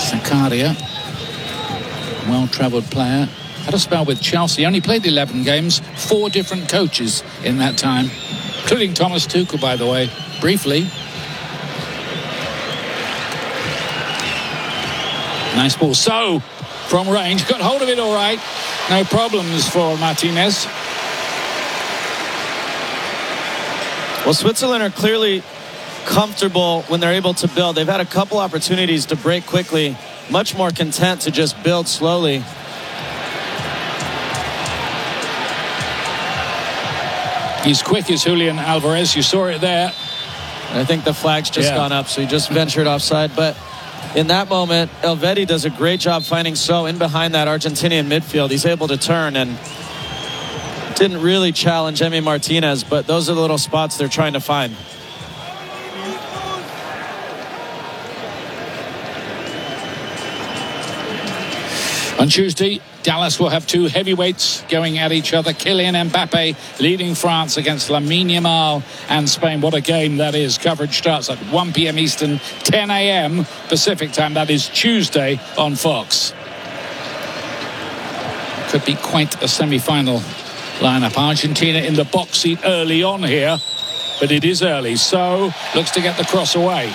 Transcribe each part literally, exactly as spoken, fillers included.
Zakaria, well-travelled player. Had a spell with Chelsea. Only played eleven games. Four different coaches in that time, including Thomas Tuchel, by the way, briefly. Nice ball. So, from range, got hold of it all right. No problems for Martinez. Well, Switzerland are clearly comfortable when they're able to build. They've had a couple opportunities to break quickly. Much more content to just build slowly. He's quick as Julian Alvarez. You saw it there. I think the flag's just yeah. gone up, so he just ventured offside. But in that moment, Elvedi does a great job finding So in behind that Argentinian midfield. He's able to turn and didn't really challenge Emi Martinez, but those are the little spots they're trying to find. On Tuesday, Dallas will have two heavyweights going at each other. Kylian Mbappe leading France against Lamine Yamal and Spain. What a game that is. Coverage starts at one p m Eastern, ten a m Pacific time. That is Tuesday on Fox. Could be quite a semi-final lineup. Argentina in the box seat early on here, but it is early. So looks to get the cross away.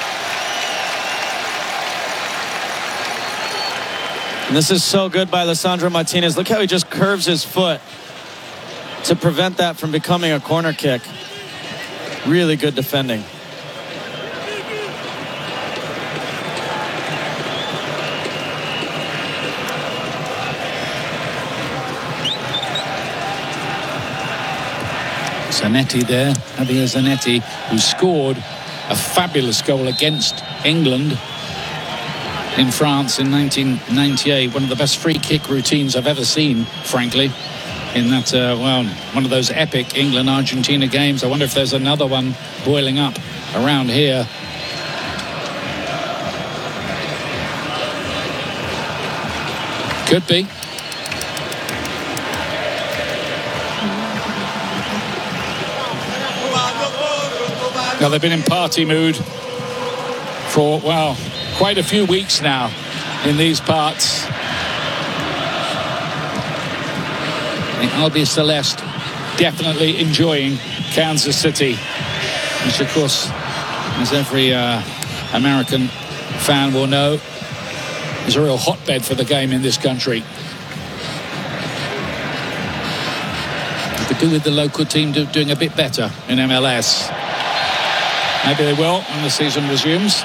And this is so good by Lisandro Martinez. Look how he just curves his foot to prevent that from becoming a corner kick. Really good defending. Zanetti there, Javier Zanetti, who scored a fabulous goal against England in France in nineteen ninety-eight. One of the best free kick routines I've ever seen, frankly, in that, uh, well, one of those epic England-Argentina games. I wonder if there's another one boiling up around here. Could be. Now, they've been in party mood for, well, quite a few weeks now in these parts. The Albi Celeste definitely enjoying Kansas City, which, of course, as every uh, American fan will know, is a real hotbed for the game in this country. You could do with the local team do, doing a bit better in M L S. Maybe they will when the season resumes.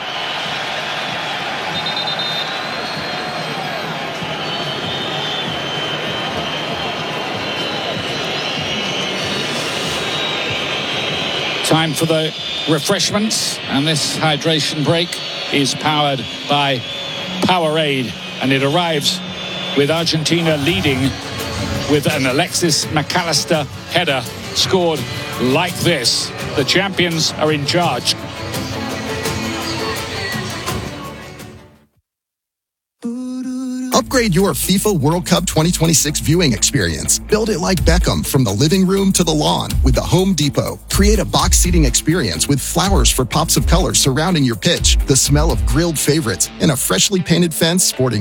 Time for the refreshments, and this hydration break is powered by Powerade, and it arrives with Argentina leading with an Alexis McAllister header scored like this. The champions are in charge. Upgrade your FIFA World Cup twenty twenty-six viewing experience. Build it like Beckham from the living room to the lawn with the Home Depot. Create a box seating experience with flowers for pops of color surrounding your pitch, the smell of grilled favorites, and a freshly painted fence sporting